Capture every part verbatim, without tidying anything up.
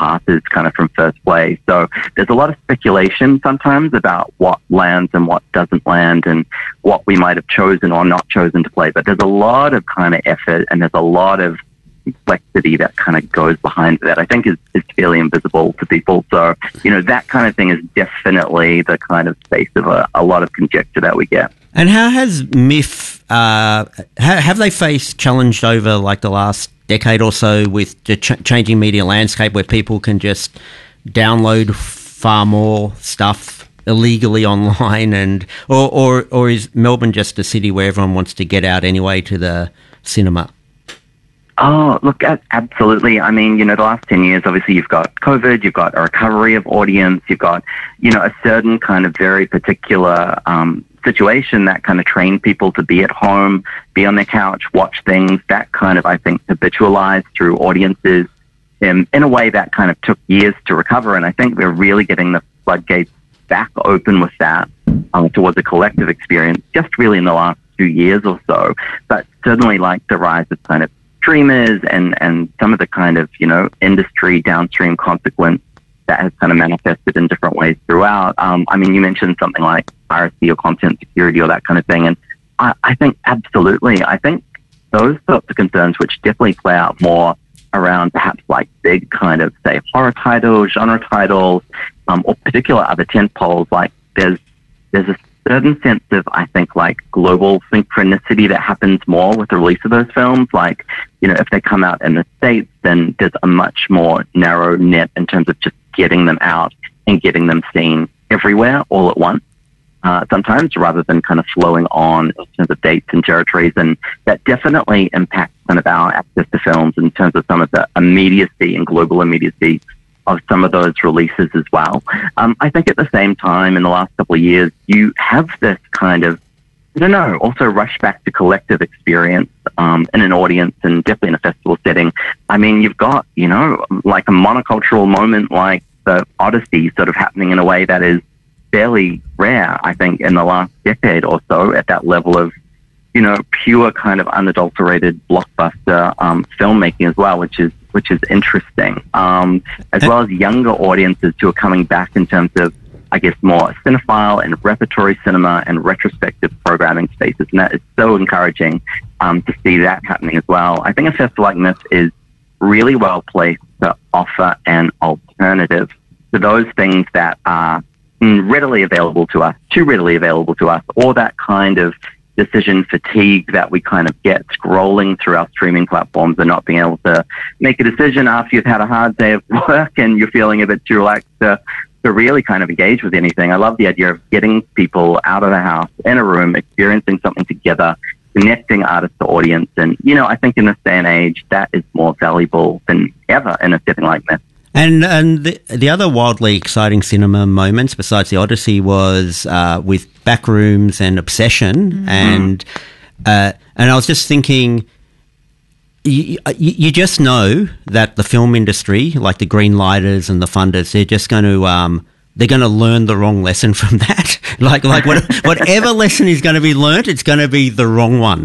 passes kind of from first play. So there's a lot of speculation sometimes about what lands and what doesn't land and what we might have chosen or not chosen to play. But there's a lot of kind of effort and there's a lot of complexity that kind of goes behind that I think is, is fairly invisible to people. So, you know, that kind of thing is definitely the kind of space of a, a lot of conjecture that we get. And how has M I F, uh, ha- have they faced challenge over like the last decade or so with the ch- changing media landscape where people can just download far more stuff illegally online, and or, or, or is Melbourne just a city where everyone wants to get out anyway to the cinema? Oh, look, absolutely. I mean, you know, the last ten years, obviously you've got COVID, you've got a recovery of audience, you've got, you know, a certain kind of very particular um, situation that kind of trained people to be at home, be on their couch, watch things, that kind of, I think, habitualized through audiences in, in a way that kind of took years to recover. And I think we're really getting the floodgates back open with that um, towards a collective experience just really in the last two years or so. But certainly like the rise of kind of streamers and, and some of the kind of, you know, industry downstream consequence that has kind of manifested in different ways throughout. Um, I mean, you mentioned something like piracy or content security or that kind of thing. And I, I think absolutely, I think those sorts of concerns, which definitely play out more around perhaps like big kind of, say, horror titles, genre titles, um, or particular other tentpoles, like there's, there's a certain sense of, I think, like global synchronicity that happens more with the release of those films. Like, you know, if they come out in the States, then there's a much more narrow net in terms of just getting them out and getting them seen everywhere all at once, uh, sometimes rather than kind of flowing on in terms of dates and territories. And that definitely impacts kind of our access to films in terms of some of the immediacy and global immediacy of some of those releases as well. Um, I think at the same time, in the last couple of years, you have this kind of, I don't know, also rush back to collective experience um, in an audience and definitely in a festival setting. I mean, you've got, you know, like a monocultural moment like the Odyssey sort of happening in a way that is fairly rare, I think, in the last decade or so at that level of, you know, pure kind of unadulterated blockbuster um, filmmaking as well, which is which is interesting, um, as well as younger audiences who are coming back in terms of, I guess, more cinephile and repertory cinema and retrospective programming spaces. And that is so encouraging um, to see that happening as well. I think a festival like M I F is really well placed to offer an alternative to those things that are readily available to us, too readily available to us, or that kind of decision fatigue that we kind of get scrolling through our streaming platforms and not being able to make a decision after you've had a hard day of work and you're feeling a bit too relaxed to, to really kind of engage with anything. I love the idea of getting people out of the house, in a room, experiencing something together, connecting artist to audience. And, you know, I think in this day and age, that is more valuable than ever in a setting like this. And and the, the other wildly exciting cinema moments besides the Odyssey was uh, with Backrooms and Obsession, mm-hmm. and uh, and I was just thinking, you, you just know that the film industry, like the greenlighters and the funders, they're just going to um, they're going to learn the wrong lesson from that. like like what, whatever lesson is going to be learnt, it's going to be the wrong one.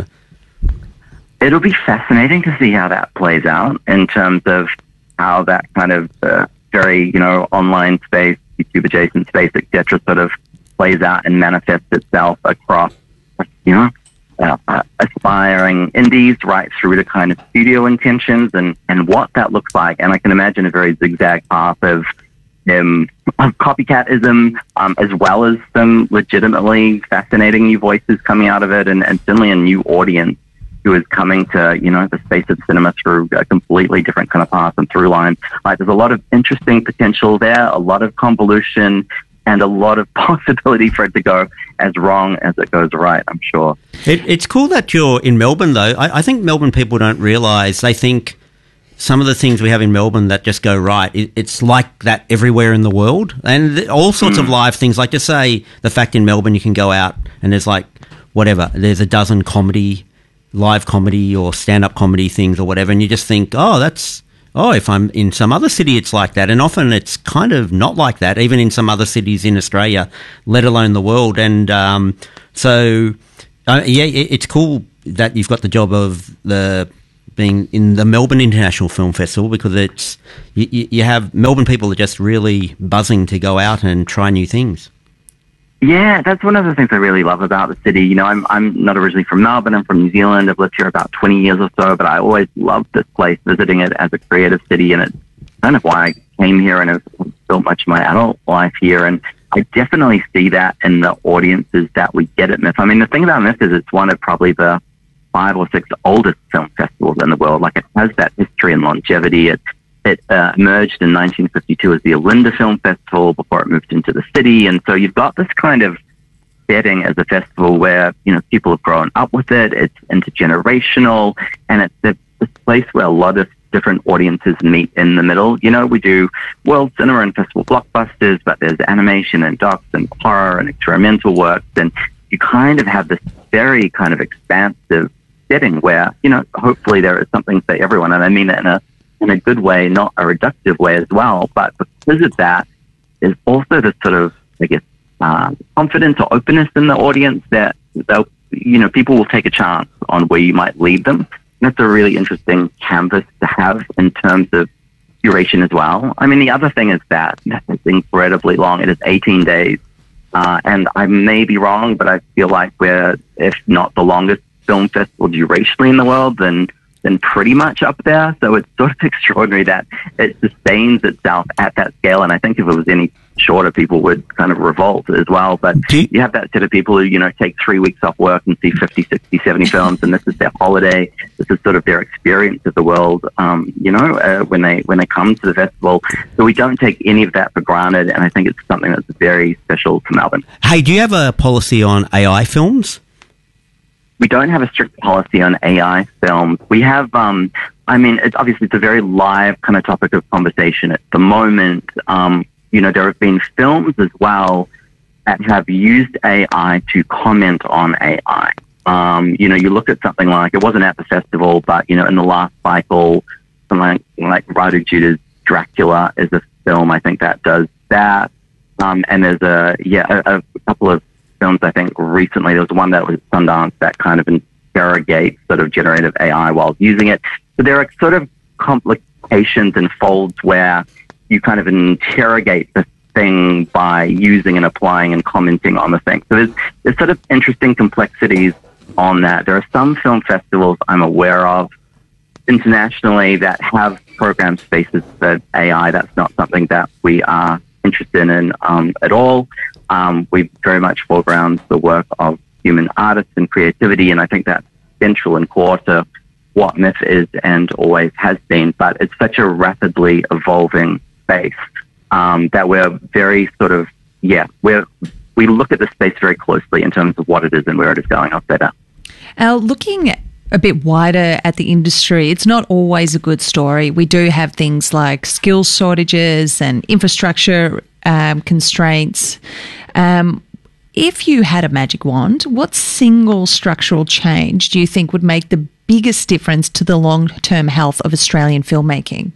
It'll be fascinating to see how that plays out in terms of how that kind of uh, very, you know, online space, YouTube adjacent space, et cetera, sort of plays out and manifests itself across, you know, uh, uh, aspiring indies right through to kind of studio intentions and, and what that looks like. And I can imagine a very zigzag path of, um, of copycatism, um, as well as some legitimately fascinating new voices coming out of it, and, and certainly a new audience who is coming to, you know, the space of cinema through a completely different kind of path and through line. Like, there's a lot of interesting potential there, a lot of convolution, and a lot of possibility for it to go as wrong as it goes right, I'm sure. It, it's cool that you're in Melbourne, though. I, I think Melbourne people don't realise, they think some of the things we have in Melbourne that just go right, it, it's like that everywhere in the world. And all sorts mm. of live things, like, just say the fact in Melbourne you can go out and there's like, whatever, there's a dozen comedy live comedy or stand-up comedy things or whatever, and you just think, oh, that's, oh, if I'm in some other city, it's like that. And often it's kind of not like that, even in some other cities in Australia, let alone the world. And um, so, uh, yeah, it, it's cool that you've got the job of the being in the Melbourne International Film Festival, because it's you, you have Melbourne people are just really buzzing to go out and try new things. Yeah, that's one of the things I really love about the city. You know, I'm I'm not originally from Melbourne. I'm from New Zealand. I've lived here about twenty years or so, but I always loved this place, visiting it as a creative city, and it's kind of why I came here and have built much of my adult life here. And I definitely see that in the audiences that we get at M I F. I mean, the thing about M I F is it's one of probably the five or six oldest film festivals in the world. Like, it has that history and longevity. It It uh, emerged in nineteen fifty-two as the Olinda Film Festival before it moved into the city. And so you've got this kind of setting as a festival where, you know, people have grown up with it. It's intergenerational, and it's the, this place where a lot of different audiences meet in the middle. You know, we do world cinema and festival blockbusters, but there's animation and docs and horror and experimental works. And you kind of have this very kind of expansive setting where, you know, hopefully there is something for everyone. And I mean it in a in a good way, not a reductive way as well. But because of that, there's also this sort of, I guess, uh, confidence or openness in the audience that they'll, you know, people will take a chance on where you might lead them. And that's a really interesting canvas to have in terms of curation as well. I mean, the other thing is that it's incredibly long. It is eighteen days. Uh, and I may be wrong, but I feel like we're, if not the longest film festival durationally in the world, then then pretty much up there. So it's sort of extraordinary that it sustains itself at that scale. And I think if it was any shorter, people would kind of revolt as well. But you-, you have that set of people who, you know, take three weeks off work and see fifty, sixty, seventy films, and this is their holiday. This is sort of their experience of the world, um, you know, uh, when they when they come to the festival. So we don't take any of that for granted, and I think it's something that's very special to Melbourne. Hey, do you have a policy on A I films? We don't have a strict policy on A I films. We have, um, I mean, it's obviously it's a very live kind of topic of conversation at the moment. Um, you know, there have been films as well that have used A I to comment on A I. Um, you know, you look at something like, it wasn't at the festival, but, you know, in the last cycle, something like, like Radu Juda's Dracula is a film, I think, that does that. Um, and there's a, yeah, a, a couple of films, I think, recently. There was one that was Sundance that kind of interrogates sort of generative A I while using it. So there are sort of complications and folds where you kind of interrogate the thing by using and applying and commenting on the thing. So there's, there's sort of interesting complexities on that. There are some film festivals I'm aware of internationally that have program spaces for A I. That's not something that we are interested in um, at all. Um, we very much foreground the work of human artists and creativity, and I think that's central and core to what M I F is and always has been. But it's such a rapidly evolving space um, that we're very sort of, yeah, we're, we look at the space very closely in terms of what it is and where it is going. I'll say that. Al, looking a bit wider at the industry, it's not always a good story. We do have things like skills shortages and infrastructure um, constraints. Um, if you had a magic wand, what single structural change do you think would make the biggest difference to the long-term health of Australian filmmaking?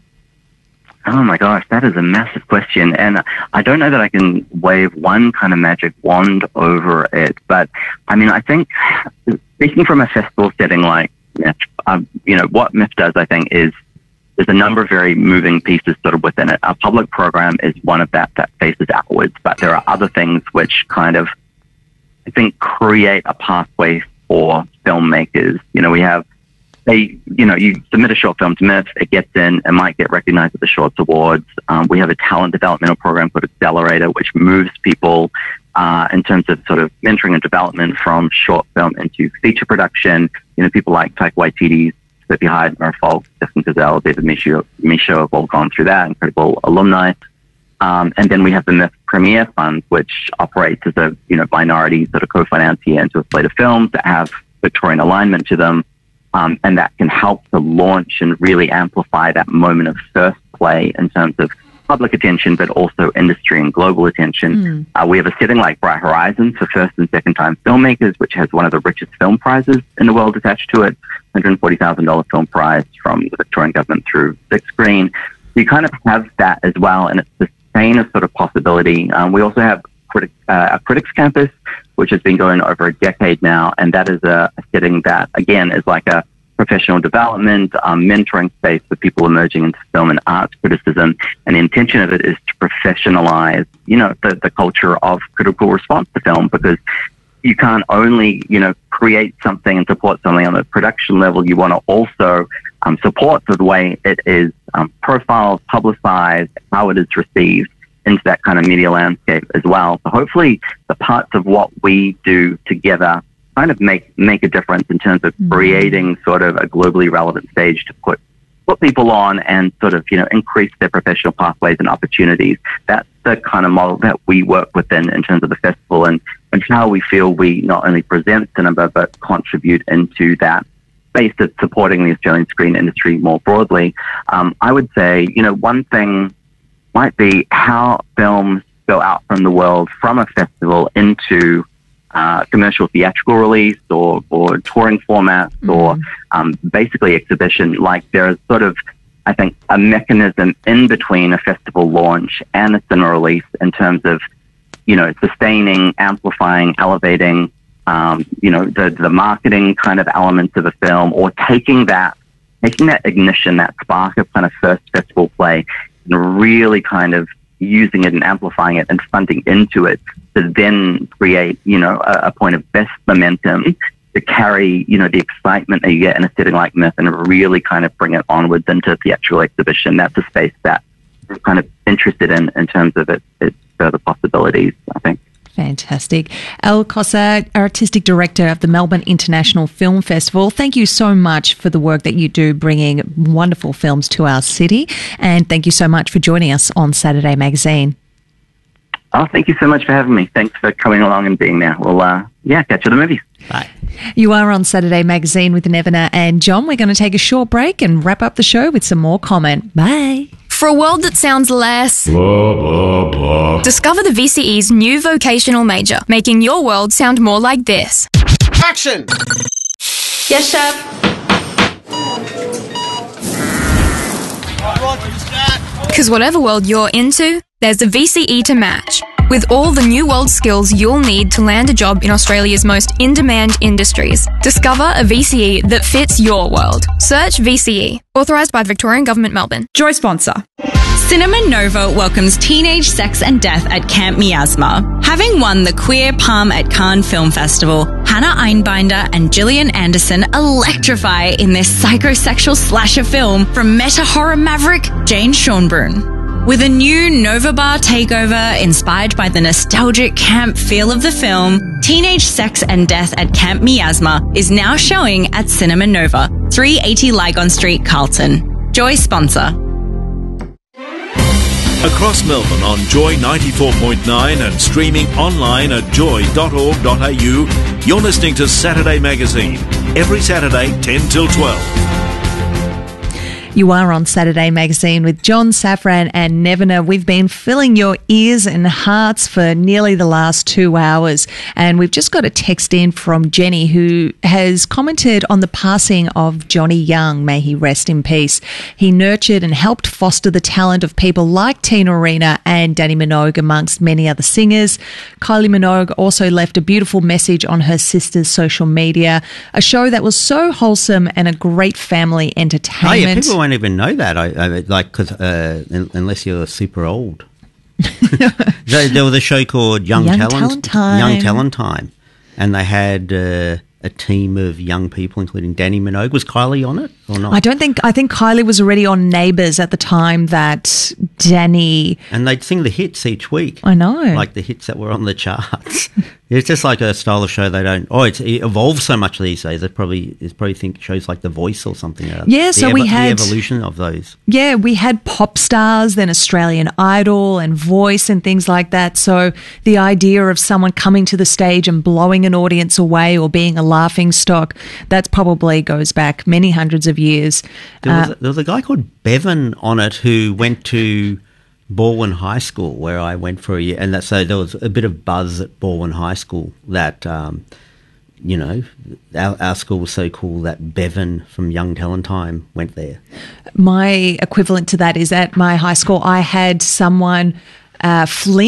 Oh my gosh, that is a massive question. And I don't know that I can wave one kind of magic wand over it. But I mean, I think speaking from a festival setting like M I F, um, you know, what M I F does, I think, is there's a number of very moving pieces sort of within it. Our public program is one of that that faces outwards, but there are other things which kind of, I think, create a pathway for filmmakers. You know, we have They, you know, you submit a short film to M I F, it gets in, it might get recognized at the Shorts Awards. Um, we have a talent developmental program called Accelerator, which moves people uh, in terms of sort of mentoring and development from short film into feature production. You know, people like Taika Waititi, Sleepy Hyde, Murph Folk, Stephen Gazelle, David Michaud, Michaud have all gone through that, incredible alumni. Um, and then we have the M I F Premier Fund, which operates as a, you know, minority sort of co-financier into a slate of films that have Victorian alignment to them. Um, and that can help to launch and really amplify that moment of first play in terms of public attention, but also industry and global attention. Mm. Uh, we have a setting like Bright Horizons for first and second time filmmakers, which has one of the richest film prizes in the world attached to it, one hundred forty thousand dollars film prize from the Victorian government through Six Screen. So you kind of have that as well, and it's the same as sort of possibility. Um, we also have critic, uh, a Critics Campus, which has been going over a decade now, and that is a, a setting that, again, is like a professional development, um, mentoring space for people emerging into film and arts criticism. And the intention of it is to professionalize, you know, the, the culture of critical response to film, because you can't only, you know, create something and support something on the production level. You want to also um, support the way it is um, profiled, publicized, how it is received into that kind of media landscape as well. So hopefully the parts of what we do together kind of make make a difference in terms of creating sort of a globally relevant stage to put put people on and sort of, you know, increase their professional pathways and opportunities. That's the kind of model that we work within in terms of the festival, and, and how we feel we not only present cinema but contribute into that space that's supporting the Australian screen industry more broadly. Um, I would say, you know, one thing might be how films go out from the world from a festival into uh, commercial theatrical release or, or touring formats mm-hmm. or um, basically exhibition. Like there's sort of, I think, a mechanism in between a festival launch and a cinema release in terms of, you know, sustaining, amplifying, elevating, um, you know, the, the marketing kind of elements of a film, or taking that, taking that ignition, that spark of kind of first festival play, and really kind of using it and amplifying it and funding into it to then create, you know, a, a point of best momentum to carry, you know, the excitement that you get in a setting like Myth and really kind of bring it onwards into the actual exhibition. That's a space that we're kind of interested in in terms of its, its further possibilities, I think. Fantastic. Elle Cossar, Artistic Director of the Melbourne International Film Festival, thank you so much for the work that you do bringing wonderful films to our city, and thank you so much for joining us on Saturday Magazine. Oh, thank you so much for having me. Thanks for coming along and being there. Well, uh, yeah, catch you at the movies. Bye. You are on Saturday Magazine with Nevena and John. We're going to take a short break and wrap up the show with some more comment. Bye. For a world that sounds less... Blah, blah, blah. Discover the V C E's new vocational major, making your world sound more like this. Action! Yes, Chef. Because whatever world you're into, there's the V C E to match. With all the new world skills you'll need to land a job in Australia's most in-demand industries. Discover a V C E that fits your world. Search V C E. Authorised by the Victorian Government, Melbourne. Joy sponsor. Cinema Nova welcomes Teenage Sex and Death at Camp Miasma. Having won the Queer Palm at Cannes Film Festival, Hannah Einbinder and Gillian Anderson electrify in their psychosexual slasher film from meta-horror maverick Jane Schonbrun. With a new Nova Bar takeover inspired by the nostalgic camp feel of the film, Teenage Sex and Death at Camp Miasma is now showing at Cinema Nova, three eighty Lygon Street, Carlton. Joy sponsor. Across Melbourne on Joy ninety-four point nine and streaming online at joy dot org dot a u, you're listening to Saturday Magazine. Every Saturday, ten till twelve. You are on Saturday Magazine with John Safran and Nevena. We've been filling your ears and hearts for nearly the last two hours. And we've just got a text in from Jenny, who has commented on the passing of Johnny Young. May he rest in peace. He nurtured and helped foster the talent of people like Tina Arena and Dannii Minogue, amongst many other singers. Kylie Minogue also left a beautiful message on her sister's social media. A show that was so wholesome and a great family entertainment. Oh, yeah, people won't even know that. I, I like because uh, unless you're super old. there, there was a show called Young, Young Talent, Talent Time. Young Talent Time, and they had uh, a team of young people, including Dannii Minogue. Was Kylie on it or not? I don't think. I think Kylie was already on Neighbours at the time that Dannii. And they'd sing the hits each week. I know, like the hits that were on the charts. It's just like a style of show they don't. Oh, it's, it evolves so much these days. They probably is probably think shows like The Voice or something. Yeah, the so ev- we had the evolution of those. Yeah, we had pop stars, then Australian Idol and Voice and things like that. So the idea of someone coming to the stage and blowing an audience away or being a laughing stock, that probably goes back many hundreds of years. There was, Uh, a, there was a guy called Bevan on it who went to Balwyn High School, where I went for a year, and that, so there was a bit of buzz at Balwyn High School that, um, you know, our, our school was so cool that Bevan from Young Talent Time went there. My equivalent to that is at my high school, I had someone, uh, Flynn,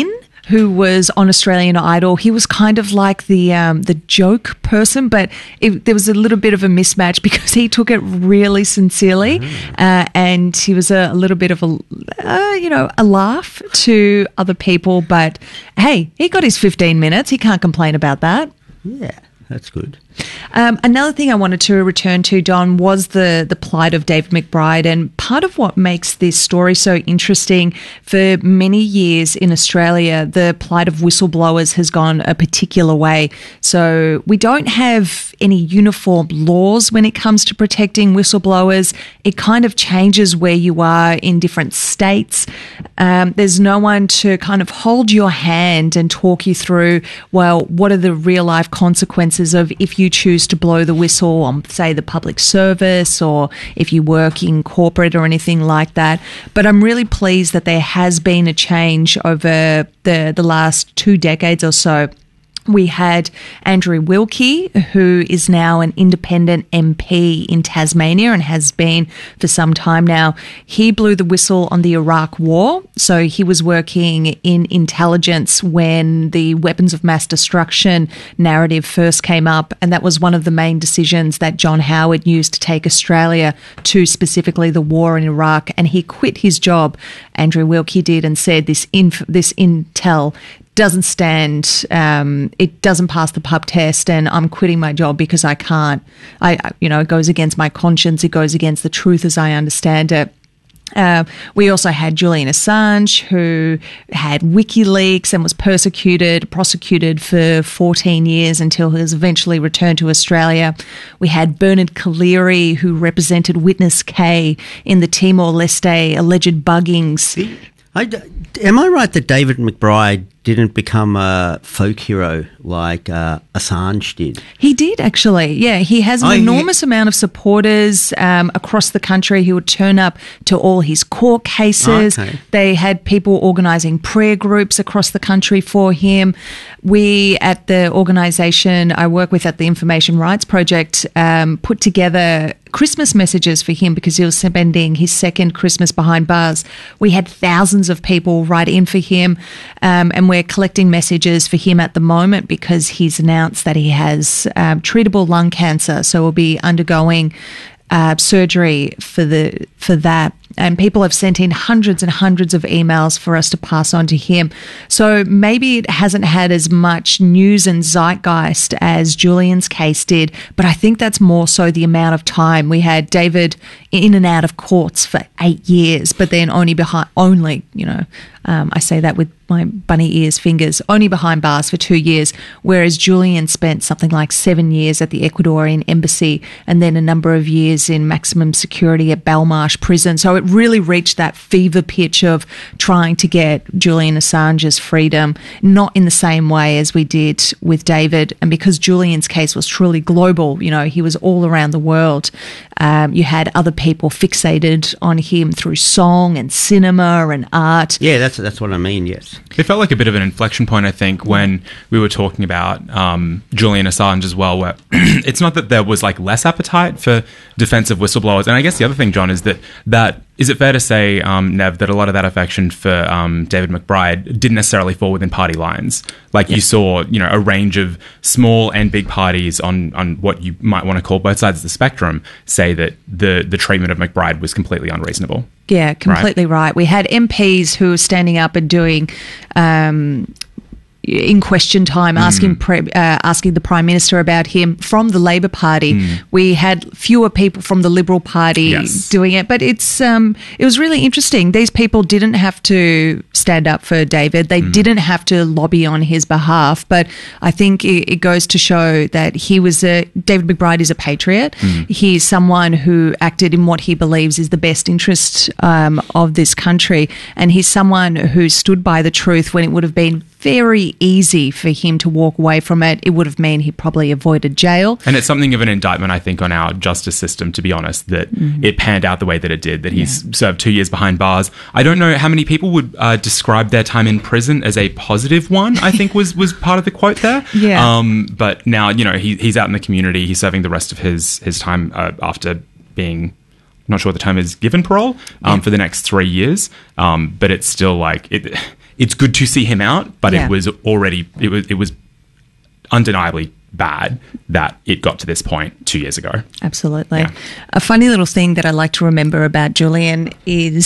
who was on Australian Idol. He was kind of like the um, the joke person, but it, there was a little bit of a mismatch because he took it really sincerely, mm. uh, and he was a, a little bit of a uh, you know a laugh to other people. But hey, he got his fifteen minutes. He can't complain about that. Yeah, that's good. Um, another thing I wanted to return to, Don, was the, the plight of David McBride. And part of what makes this story so interesting, for many years in Australia, the plight of whistleblowers has gone a particular way. So we don't have any uniform laws when it comes to protecting whistleblowers. It kind of changes where you are in different states. Um, there's no one to kind of hold your hand and talk you through, well, what are the real life consequences of if you choose to blow the whistle on, say, the public service, or if you work in corporate or anything like that. But I'm really pleased that there has been a change over the, the last two decades or so. We had Andrew Wilkie, who is now an independent M P in Tasmania and has been for some time now. He blew the whistle on the Iraq War. So he was working in intelligence when the weapons of mass destruction narrative first came up. And that was one of the main decisions that John Howard used to take Australia to specifically the war in Iraq. And he quit his job, Andrew Wilkie did, and said this inf- this intel doesn't stand, um, it doesn't pass the pub test, and I'm quitting my job because I can't, I, you know, it goes against my conscience, it goes against the truth as I understand it. Uh, we also had Julian Assange, who had WikiLeaks and was persecuted, prosecuted for fourteen years until he was eventually returned to Australia. We had Bernard Collaery, who represented Witness K in the Timor-Leste alleged buggings. I, am I right that David McBride didn't become a folk hero like uh, Assange did? He did, actually. Yeah, he has an oh, enormous he... amount of supporters um, across the country who would turn up to all his court cases. Okay. They had people organising prayer groups across the country for him. We, at the organisation I work with at the Information Rights Project, um, put together Christmas messages for him because he was spending his second Christmas behind bars. We had thousands of people write in for him, um, and we're collecting messages for him at the moment because he's announced that he has um, treatable lung cancer, so we'll be undergoing uh, surgery for the for that. And people have sent in hundreds and hundreds of emails for us to pass on to him. So maybe it hasn't had as much news and zeitgeist as Julian's case did, but I think that's more so the amount of time. We had David in and out of courts for eight years, but then only behind, only, you know, um, I say that with my bunny ears fingers, only behind bars for two years, whereas Julian spent something like seven years at the Ecuadorian embassy and then a number of years in maximum security at Belmarsh prison. So it really reached that fever pitch of trying to get Julian Assange's freedom, not in the same way as we did with David. And because Julian's case was truly global, you know, he was all around the world. Um, you had other people fixated on him through song and cinema and art. Yeah, that's that's what I mean, yes. It felt like a bit of an inflection point, I think, when we were talking about um, Julian Assange as well, where it's not that there was like less appetite for defensive whistleblowers. And I guess the other thing, John, is that that is it fair to say, um, Nev, that a lot of that affection for um, David McBride didn't necessarily fall within party lines? Like yeah. you saw, you know, a range of small and big parties on, on what you might want to call both sides of the spectrum say that the, the treatment of McBride was completely unreasonable. Yeah, completely right. right. We had M Ps who were standing up and doing um, in question time, asking mm. pre, uh, asking the Prime Minister about him from the Labor Party. Mm. We had fewer people from the Liberal Party yes. doing it, but it's um, it was really interesting. These people didn't have to stand up for David. They mm. didn't have to lobby on his behalf, but I think it, it goes to show that he was a David McBride is a patriot. Mm. He's someone who acted in what he believes is the best interest um, of this country, and he's someone who stood by the truth when it would have been very easy for him to walk away from it. It would have meant he probably avoided jail. And it's something of an indictment, I think, on our justice system, to be honest, that mm-hmm. it panned out the way that it did, that he's yeah. served two years behind bars. I don't know how many people would uh, describe their time in prison as a positive one, I think was, was part of the quote there. Yeah. Um, but now, you know, he, he's out in the community. He's serving the rest of his, his time uh, after being... I'm not sure what the term is, given parole um, yeah. for the next three years. Um, but it's still like... it. it's good to see him out, but Yeah. it was already it was it was undeniably bad that it got to this point two years ago. Absolutely. Yeah. A funny little thing that I like to remember about Julian is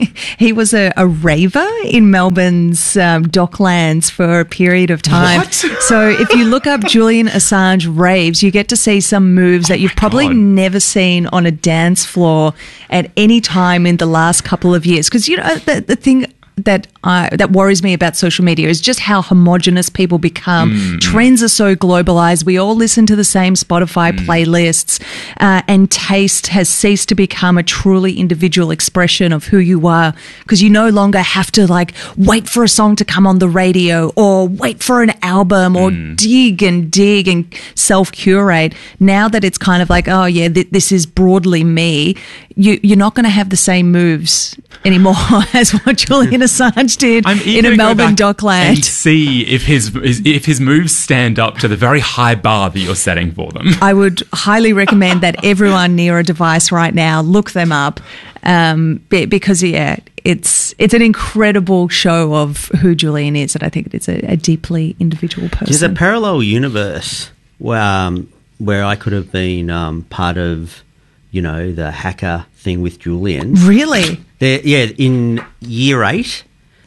he was a, a raver in Melbourne's um, Docklands for a period of time. What? So if you look up Julian Assange raves, you get to see some moves that you've probably God. never seen on a dance floor at any time in the last couple of years. Because, you know, the, the thing that I, that worries me about social media is just how homogenous people become. Mm. Trends are so globalized. We all listen to the same Spotify Mm. playlists, uh, and taste has ceased to become a truly individual expression of who you are, because you no longer have to like wait for a song to come on the radio or wait for an album or Mm. dig and dig and self curate. Now that it's kind of like, oh yeah, th- this is broadly me. You, you're not going to have the same moves anymore as what Julian Assange did I'm eager in a to go Melbourne back dockland. and see if his, his if his moves stand up to the very high bar that you're setting for them. I would highly recommend that everyone near a device right now look them up, um, be- because yeah, it's it's an incredible show of who Julian is, and I think it's a, a deeply individual person. There's a parallel universe where, um, where I could have been um, part of, you know, the hacker thing with Julian. Really? There, yeah, in year eight.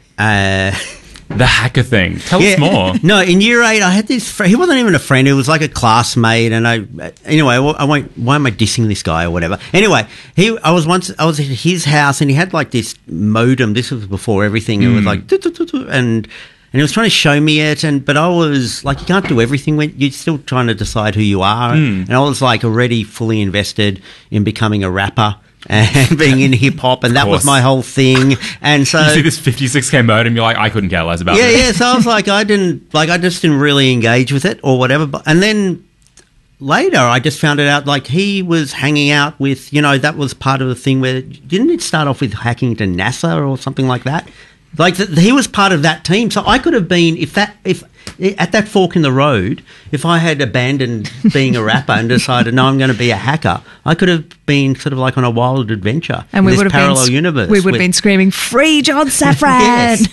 Uh, The hacker thing. Tell yeah, us more. No, in year eight, I had this friend. He wasn't even a friend. He was like a classmate. And I, anyway, I won't. Why am I dissing this guy or whatever? Anyway, he. I was once. I was at his house, and he had like this modem. This was before everything. It was like, doo, doo, doo, doo, and and he was trying to show me it. And but I was like, you can't do everything when you're still trying to decide who you are. And I was like already fully invested in becoming a rapper and being in hip hop, and that was course. my whole thing. And so You see this fifty-six K modem, you're like, I couldn't care less about yeah, this. yeah. So I was like, I didn't like, I just didn't really engage with it or whatever. But and then later, I just found it out. Like he was hanging out with, you know, that was part of the thing where didn't it start off with hacking to NASA or something like that? Like th- he was part of that team. So I could have been if that if at that fork in the road, if I had abandoned being a rapper and decided no, I'm going to be a hacker, I could have been sort of like on a wild adventure And in we this would have parallel been, universe. We would have with- been screaming, "Free John Safran!"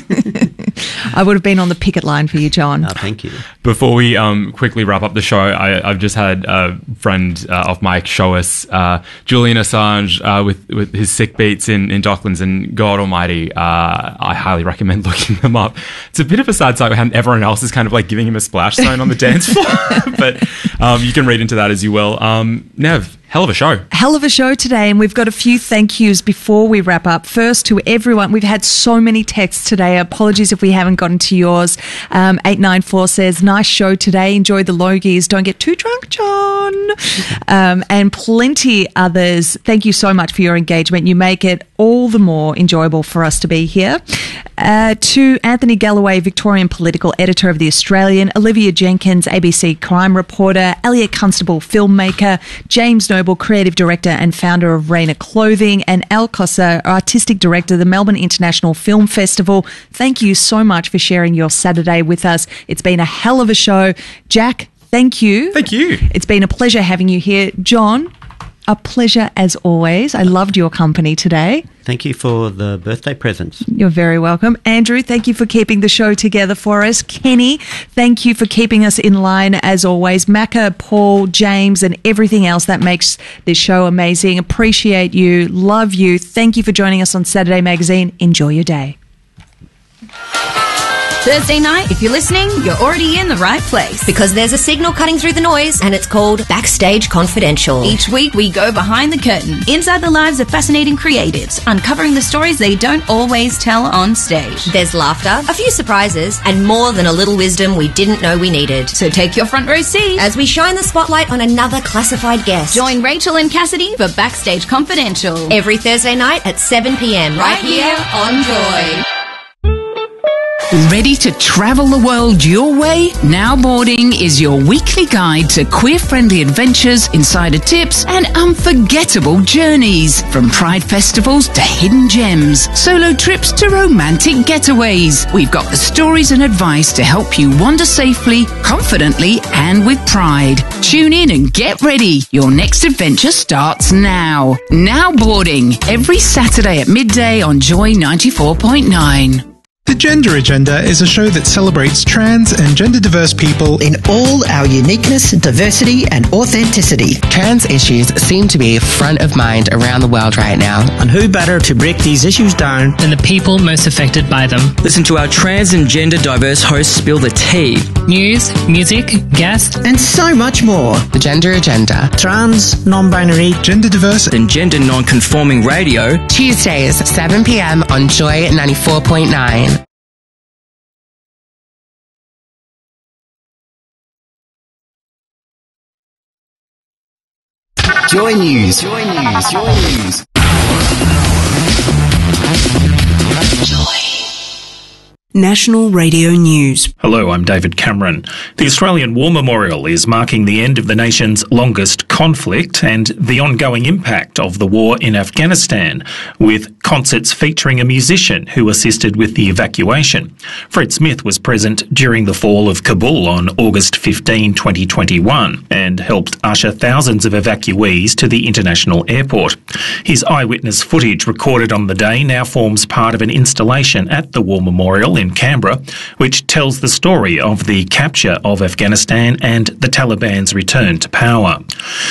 I would have been on the picket line for you, John. Oh, thank you. Before we um, quickly wrap up the show, I, I've just had a friend uh, of Mike show us uh, Julian Assange uh, with, with his sick beats in, in Docklands, and God almighty, uh, I highly recommend looking them up. It's a bit of a sad sight how everyone else is kind of like giving him a splash zone on the dance floor, but um, you can read into that as you will. Um, Nev, hell of a show. Hell of a show today, and we've got a few thank yous before we wrap up. First, to everyone. We've had so many texts today. Apologies if we haven't gotten to yours. Um, eight nine four says, nice show today. Enjoy the Logies. Don't get too drunk, John. Um, and plenty others. Thank you so much for your engagement. You make it all the more enjoyable for us to be here. Uh, to Anthony Galloway, Victorian political editor of The Australian, Olivia Jenkins, A B C crime reporter, Elliot Constable, filmmaker, James Noble, creative director and founder of Rainer Clothing, and Al Cossa, artistic director of the Melbourne International Film Festival. Thank you so much for sharing your Saturday with us. It's been a hell of a show. Jack, thank you. Thank you. It's been a pleasure having you here. John, a pleasure as always. I loved your company today. Thank you for the birthday presents. You're very welcome. Andrew, thank you for keeping the show together for us. Kenny, thank you for keeping us in line as always. Macca, Paul, James, and everything else that makes this show amazing. Appreciate you. Love you. Thank you for joining us on Saturday Magazine. Enjoy your day. Thursday night, if you're listening, you're already in the right place. Because there's a signal cutting through the noise, and it's called Backstage Confidential. Each week, we go behind the curtain, inside the lives of fascinating creatives, uncovering the stories they don't always tell on stage. There's laughter, a few surprises, and more than a little wisdom we didn't know we needed. So take your front row seat as we shine the spotlight on another classified guest. Join Rachel and Cassidy for Backstage Confidential. Every Thursday night at seven p.m. Right here on Joy. Ready to travel the world your way? Now Boarding is your weekly guide to queer-friendly adventures, insider tips, and unforgettable journeys. From pride festivals to hidden gems, solo trips to romantic getaways. We've got the stories and advice to help you wander safely, confidently, and with pride. Tune in and get ready. Your next adventure starts now. Now Boarding, every Saturday at midday on Joy ninety-four point nine. The The Gender Agenda is a show that celebrates trans and gender diverse people in all our uniqueness, diversity and authenticity. Trans issues seem to be front of mind around the world right now. And who better to break these issues down than the people most affected by them? Listen to our trans and gender diverse hosts spill the tea. News, music, guests, and so much more. The Gender Agenda. Trans, non-binary, gender diverse and gender non-conforming radio. Tuesdays, seven p.m. on Joy ninety-four point nine. Joy News. Joy News. Joy News. Joy. National Radio News. Hello, I'm David Cameron. The Australian War Memorial is marking the end of the nation's longest conflict and the ongoing impact of the war in Afghanistan, with concerts featuring a musician who assisted with the evacuation. Fred Smith was present during the fall of Kabul on August fifteenth, twenty twenty-one, and helped usher thousands of evacuees to the international airport. His eyewitness footage recorded on the day now forms part of an installation at the War Memorial in Canberra, which tells the story of the capture of Afghanistan and the Taliban's return to power.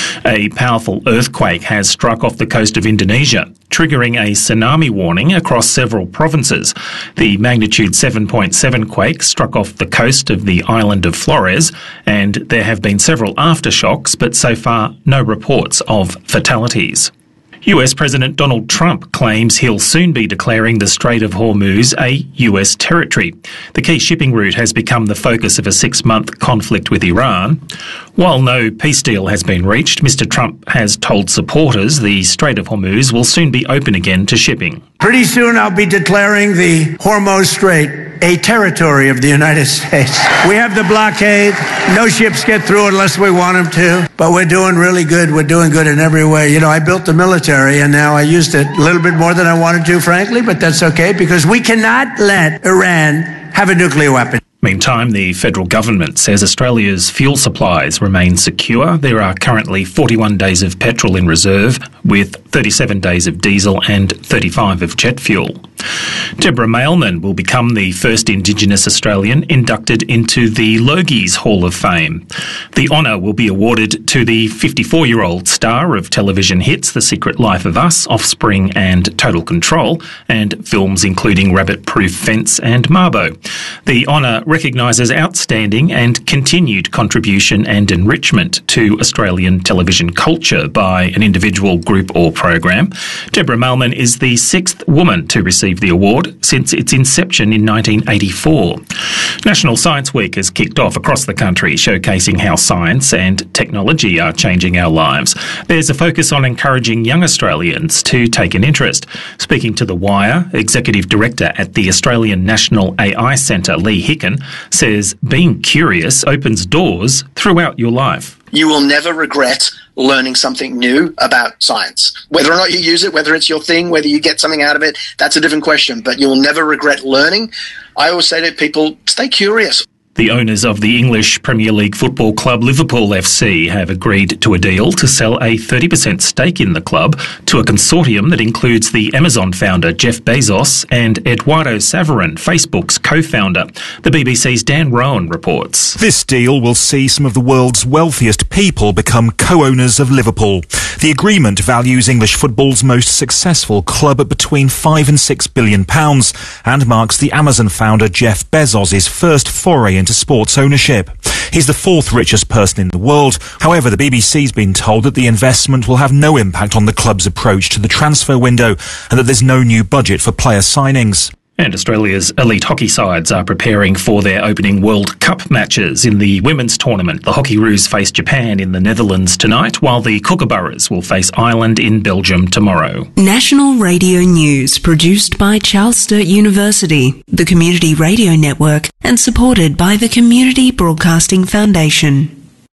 A powerful earthquake has struck off the coast of Indonesia, triggering a tsunami warning across several provinces. The magnitude seven point seven quake struck off the coast of the island of Flores, and there have been several aftershocks, but so far no reports of fatalities. U S President Donald Trump claims he'll soon be declaring the Strait of Hormuz a U S territory. The key shipping route has become the focus of a six-month conflict with Iran. While no peace deal has been reached, Mister Trump has told supporters the Strait of Hormuz will soon be open again to shipping. Pretty soon I'll be declaring the Hormuz Strait a territory of the United States. We have the blockade. No ships get through unless we want them to. But we're doing really good. We're doing good in every way. You know, I built the military, and now I used it a little bit more than I wanted to, frankly, but that's okay, because we cannot let Iran have a nuclear weapon. Meantime, the federal government says Australia's fuel supplies remain secure. There are currently forty-one days of petrol in reserve, with thirty-seven days of diesel and thirty-five of jet fuel. Deborah Mailman will become the first Indigenous Australian inducted into the Logies Hall of Fame. The honour will be awarded to the fifty-four-year-old star of television hits The Secret Life of Us, Offspring and Total Control, and films including Rabbit Proof Fence and Marbo. The honour recognises outstanding and continued contribution and enrichment to Australian television culture by an individual, group or program. Deborah Mailman is the sixth woman to receive the award since its inception in nineteen eighty-four. National Science Week has kicked off across the country, showcasing how science and technology are changing our lives. There's a focus on encouraging young Australians to take an interest. Speaking to The Wire, Executive Director at the Australian National A I Centre, Lee Hicken, says being curious opens doors throughout your life. You will never regret learning something new about science. Whether or not you use it, whether it's your thing, whether you get something out of it, that's a different question, but you will never regret learning. I always say to people, stay curious. The owners of the English Premier League football club Liverpool F C have agreed to a deal to sell a thirty percent stake in the club to a consortium that includes the Amazon founder Jeff Bezos and Eduardo Saverin, Facebook's co-founder. The B B C's Dan Rowan reports. This deal will see some of the world's wealthiest people become co-owners of Liverpool. The agreement values English football's most successful club at between five and six billion pounds and marks the Amazon founder Jeff Bezos' first foray into sports ownership. He's the fourth richest person in the world. However, the B B C's been told that the investment will have no impact on the club's approach to the transfer window and that there's no new budget for player signings. And Australia's elite hockey sides are preparing for their opening World Cup matches. In the women's tournament, the Hockeyroos face Japan in the Netherlands tonight, while the Kookaburras will face Ireland in Belgium tomorrow. National Radio News, produced by Charles Sturt University, the Community Radio Network, and supported by the Community Broadcasting Foundation.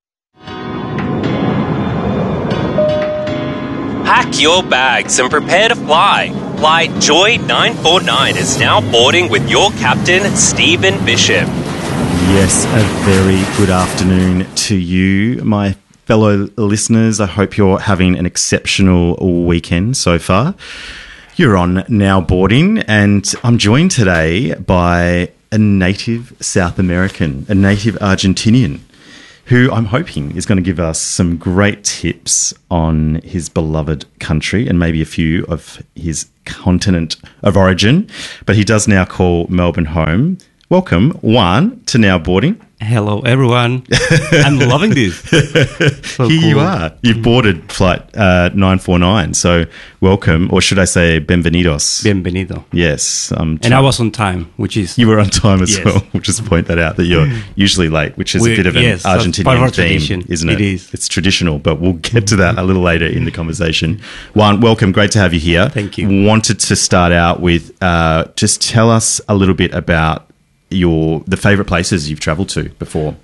Pack your bags and prepare to fly. Flight Joy nine four nine is now boarding with your captain, Stephen Bishop. Yes, a very good afternoon to you, my fellow listeners. I hope you're having an exceptional weekend so far. You're on Now Boarding, and I'm joined today by a native South American, a native Argentinian, who I'm hoping is going to give us some great tips on his beloved country and maybe a few of his continent of origin. But he does now call Melbourne home. Welcome, Juan, to Now Boarding. Hello, everyone. I'm loving this. So Here cool. you are. You've boarded flight uh, nine four nine. So welcome, or should I say bienvenidos? Bienvenido. Yes. Um, And I was on time, which is... You were on time as Yes. well. We'll just point that out, that you're usually late, which is We- a bit of an yes, that's part of Argentinian our theme, tradition. isn't it? It is. It's traditional, but we'll get to that a little later in the conversation. Juan, welcome. Great to have you here. Thank you. Wanted to start out with uh, just tell us a little bit about your the favourite places you've travelled to before.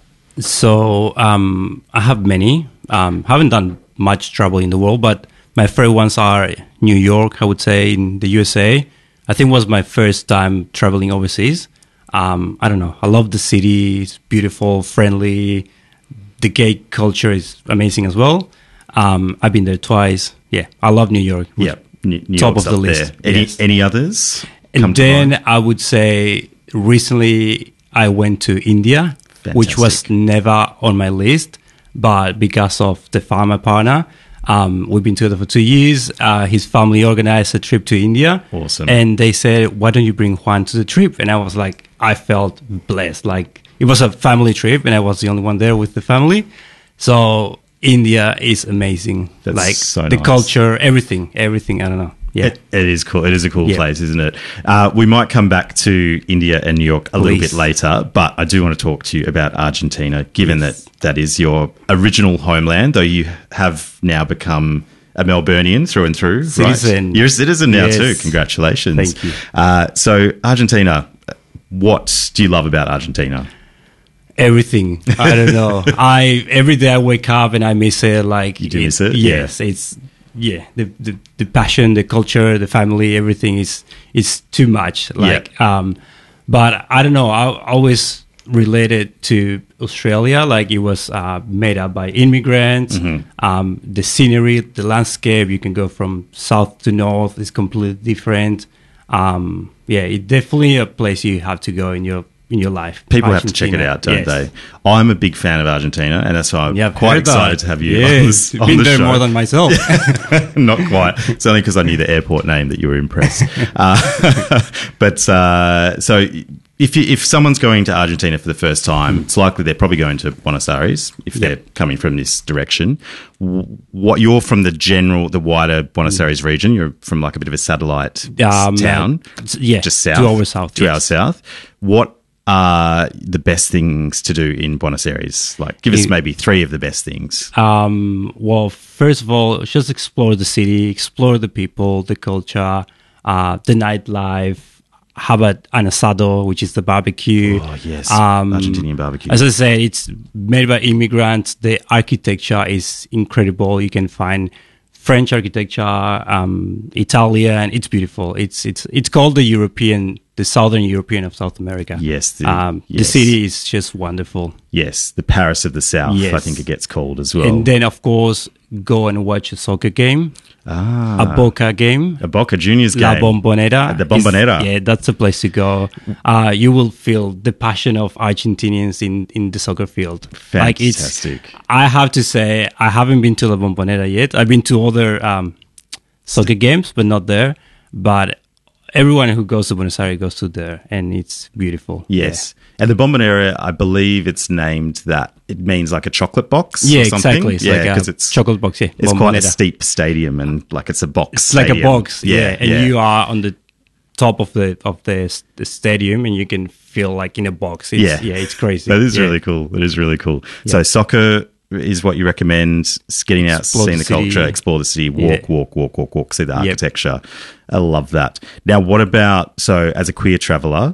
So um, I have many. Um, haven't done much travel in the world, but my favorite ones are New York, I would say, in the U S A. I think it was my first time traveling overseas. Um, I don't know. I love the city. It's beautiful, friendly. The gay culture is amazing as well. Um, I've been there twice. Yeah, I love New York. Yeah, New, New top York's of the up list. there. Any, Yes. any others? And come to then mind? I would say recently I went to India, which was never on my list, but because of the farmer partner, um, we've been together for two years. Uh, his family organized a trip to India. Awesome. And they said, why don't you bring Juan to the trip? And I was like, I felt blessed. Like it was a family trip and I was the only one there with the family. So India is amazing. That's like so the nice. culture, everything, everything. I don't know. Yeah. It, it is cool. It is a cool Yeah. place, isn't it? Uh, we might come back to India and New York a little Please. bit later, but I do want to talk to you about Argentina, given that that is your original homeland, though you have now become a Melburnian through and through. Citizen. Right? You're a citizen now Yes. too. Congratulations. Thank you. Uh, so, Argentina, what do you love about Argentina? Everything. I don't know. I every day I wake up and I miss it. Like You do it- miss it? Yes, it's yeah. The, the the passion, the culture, the family, everything is is too much. Like um, but I don't know. I always related to Australia. Like it was uh, made up by immigrants. Mm-hmm. Um, the scenery, the landscape. You can go from south to north. It's completely different. Um, yeah, it's definitely a place you have to go in your in your life. People have to check it Argentina. out, don't Yes. they? I'm a big fan of Argentina, and that's why I'm Yeah, I've quite heard that. excited to have you Yes, on, this, you've on been the there show. more than myself. Not quite. It's only because I knew the airport name that you were impressed. uh, but uh, so if you, if someone's going to Argentina for the first time, it's likely they're probably going to Buenos Aires if they're coming from this direction. W- What you're from the general, the wider Buenos Aires region. You're from like a bit of a satellite Um, town, uh, yeah, just south, two hours south, two yes. hours south. What are the best things to do in Buenos Aires? Like, give us In- maybe three of the best things. Um, well, first of all, just explore the city, explore the people, the culture, uh, the nightlife. Have a, an asado, which is the barbecue. Oh, yes. Um, Argentinian barbecue. As I said, it's made by immigrants. The architecture is incredible. You can find French architecture, um, Italian. It's beautiful. It's it's it's called the European, the Southern European of South America. Yes, the- um, the yes. city is just wonderful. Yes, the Paris of the South, Yes. I think it gets called as well. And then, of course, go and watch a soccer game, ah, a Boca game, a Boca Juniors La game. Bombonera. Uh, the Bombonera. Is- yeah, that's the place to go. Uh, you will feel the passion of Argentinians in, in the soccer field. Like it's, Fantastic. I have to say, I haven't been to La Bombonera yet. I've been to other um, soccer games, but not there. But everyone who goes to Buenos Aires goes to there, and it's beautiful. Yes. And the Bombonera, I believe it's named that. It means like a chocolate box Yeah, or something. exactly. It's yeah, like a because it's chocolate box, yeah. It's quite a Bombonera. steep stadium and like it's a box. It's like a stadium. box, yeah, and yeah. you are on the top of the of the, s- the stadium, and you can feel like in a box. It's, yeah, yeah, it's crazy. That is Yeah. really cool. That is really cool. Yeah. So soccer is what you recommend. s- Getting out, Explore seeing the the, culture, city. explore the city, Yeah. walk, walk, walk, walk, walk. See the Yep. architecture. I love that. Now, what about so as a queer traveller?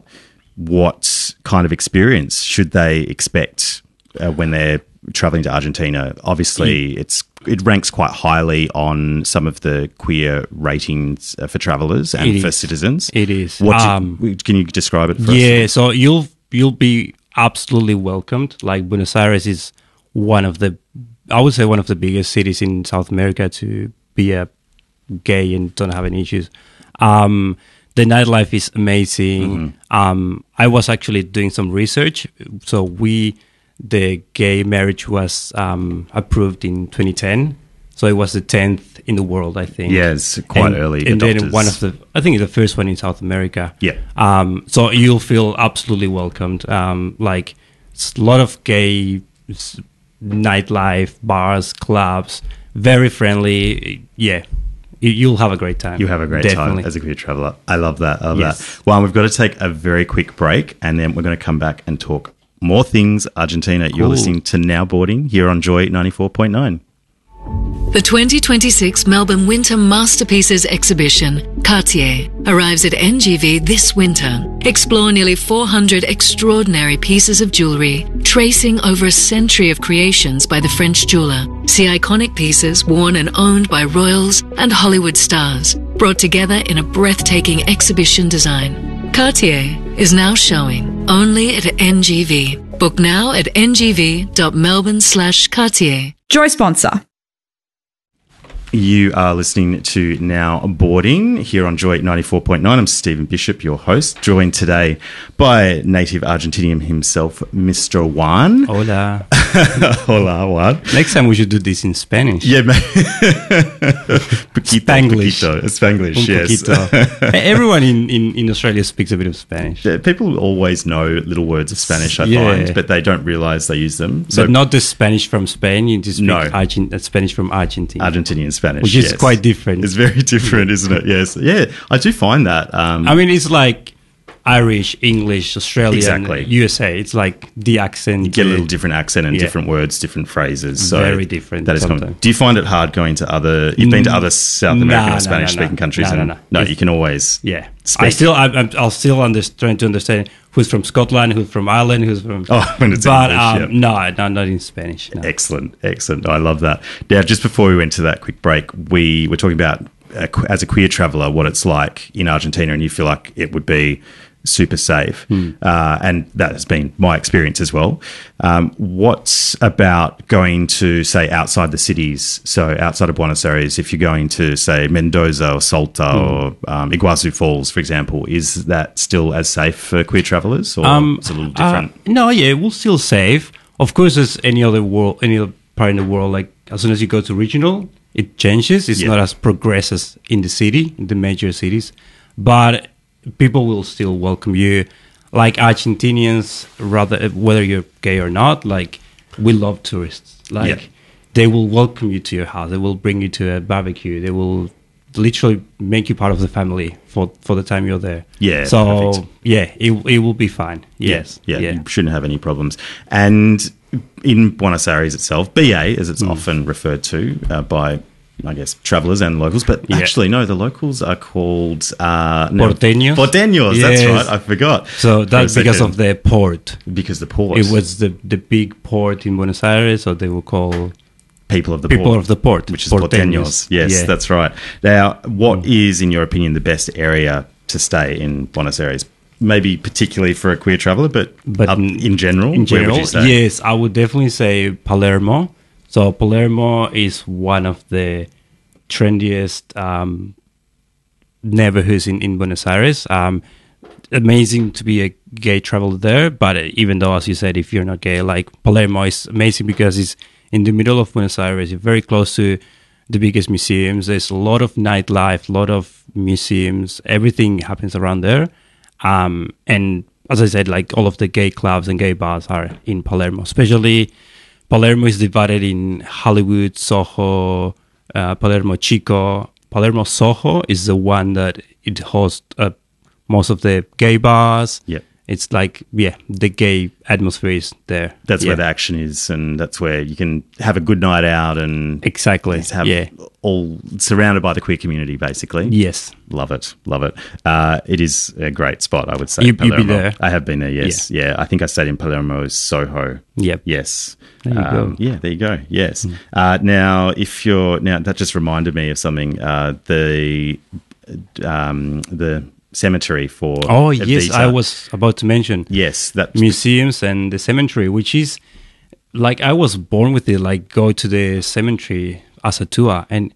What kind of experience should they expect uh, when they're traveling to Argentina? Obviously, it's it ranks quite highly on some of the queer ratings uh, for travellers and It for is. citizens. It is. What do you- Um, can you describe it for us? Yeah, so you'll you'll be absolutely welcomed. Like Buenos Aires is one of the, I would say one of the biggest cities in South America to be a gay and don't have any issues. Um, the nightlife is amazing. Mm-hmm. Um, I was actually doing some research. So we, the gay marriage was um, approved in twenty ten. So it was the tenth in the world, I think. Yeah, it's quite and, early. And adopters. then one of the, I think the first one in South America. Yeah. Um, so you'll feel absolutely welcomed. Um, like it's a lot of gay s- nightlife, bars, clubs, very friendly. Yeah. You- You'll have a great time. You have a great Definitely. time as a queer traveller. I love that. I love Yes. that. Well, we've got to take a very quick break and then we're going to come back and talk more things Argentina. You're Cool. listening to Now Boarding here on Joy ninety-four point nine. The twenty twenty-six Melbourne Winter Masterpieces exhibition, Cartier, arrives at N G V this winter. Explore nearly four hundred extraordinary pieces of jewellery, tracing over a century of creations by the French jeweller. See iconic pieces worn and owned by royals and Hollywood stars, brought together in a breathtaking exhibition design. Cartier is now showing only at N G V. Book now at ngv.melbourne slash Cartier. Joy sponsor. You are listening to Now Boarding here on Joy ninety-four point nine. I'm Stephen Bishop, your host, joined today by native Argentinian himself, Mister Juan. Hola. Hola, Juan. Next time we should do this in Spanish. Yeah, man. Poquito, Spanglish. Poquito. Spanglish, Un yes. poquito. Everyone in, in, in Australia speaks a bit of Spanish. Yeah, people always know little words of Spanish, I Yeah. find, but they don't realise they use them. But not the Spanish from Spain, you just speak No. Argent- uh, Spanish from Argentina. Argentinian Spanish, Which is yes. quite different. It's very different, isn't it? Yes. Yeah, I do find that. Um, I mean, it's like Irish, English, Australian, Exactly. U S A. It's like the accent. you get a uh, little different accent and yeah. different words, different phrases. So Very different That is common. sometimes. Do you find it hard going to other? You've been to other South Nah, American nah, or Spanish speaking nah, nah. countries, Nah, nah, and nah. no, If- you can always Yeah, speak. I still, I'm, I'm, I'll still under, trying to understand who's from Scotland, who's from Ireland, who's from. Oh, when it's but English, um, yeah. no, no, not in Spanish. No. Excellent, excellent. I love that. Now, just before we went to that quick break, we were talking about uh, qu- as a queer traveller what it's like in Argentina, and you feel like it would be super safe, Hmm. uh, and that has been my experience as well. Um, what's about going to, say, outside the cities, so outside of Buenos Aires, if you're going to, say, Mendoza or Salta Hmm. or um, Iguazu Falls, for example, is that still as safe for queer travellers, or Um, is it a little uh, different? no, yeah, we'll still safe. Of course, as any other world, any other part in the world, like as soon as you go to regional, it changes. It's Yeah. not as progressed as in the city, in the major cities, but people will still welcome you. Like Argentinians, rather whether you're gay or not, like we love tourists. Like Yeah. they will welcome you to your house. They will bring you to a barbecue. They will literally make you part of the family for, for the time you're there. Yeah, So perfect. yeah, it it will be fine. Yes. Yeah, you shouldn't have any problems. And in Buenos Aires itself, B A, as it's Mm. often referred to uh, by, I guess, travellers and locals, but Yeah. actually, no, the locals are called... Uh, no, Porteños. Porteños, that's Yes. right, I forgot. So for a that's because second. of the port. Because the port. It was the, the big port in Buenos Aires, so they will call People of the people port. of the port, Which is Porteños. Yes, Yeah. that's right. Now, what is, in your opinion, the best area to stay in Buenos Aires? Maybe particularly for a queer traveller, but, But um, in general, In where general, would you say? yes, I would definitely say Palermo. So Palermo is one of the trendiest um, neighborhoods in, in Buenos Aires. Um, amazing to be a gay traveler there, but even though, as you said, if you're not gay, like Palermo is amazing because it's in the middle of Buenos Aires. You're very close to the biggest museums. There's a lot of nightlife, a lot of museums. Everything happens around there. Um, and as I said, like all of the gay clubs and gay bars are in Palermo. Especially Palermo is divided in Hollywood, Soho, uh, Palermo Chico. Palermo Soho is the one that it hosts uh, most of the gay bars. Yeah. It's like, yeah, the gay atmosphere is there. That's yeah. where the action is, and that's where you can have a good night out and exactly just have yeah. all surrounded by the queer community, basically. Yes, love it, love it. Uh, it is a great spot, I would say. You- you've been Palermo. there? I have been there. Yes, yeah. I think I stayed in Palermo's Soho. Yep. Yes. There you Um, go. Yeah, there you go. Yes. Mm. Uh, now, if you're now, that just reminded me of something. Uh, the um, the cemetery for Oh yes, Evita. I was about to mention. Yes, that museums and the cemetery, which is like I was born with it. Like go to the cemetery as a tour, and